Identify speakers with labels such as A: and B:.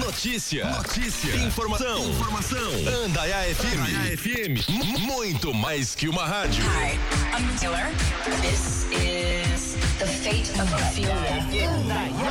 A: Notícia. Informação. Andaiá FM. Muito mais que uma rádio.
B: Hi, I'm Taylor. This is The Fate of Ophelia.